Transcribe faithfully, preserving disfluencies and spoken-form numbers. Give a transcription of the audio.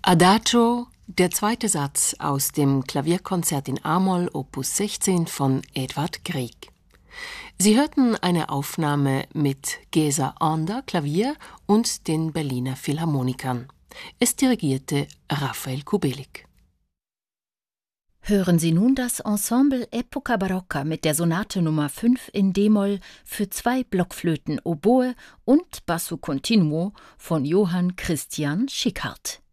Adagio, der zweite Satz aus dem Klavierkonzert in A-Moll Opus sechzehn von Edvard Grieg. Sie hörten eine Aufnahme mit Gesa Ander Klavier und den Berliner Philharmonikern. Es dirigierte Rafael Kubelik. Hören Sie nun das Ensemble Epoca Barocca mit der Sonate Nummer fünf in D-Moll für zwei Blockflöten, Oboe und Basso Continuo von Johann Christian Schickhardt.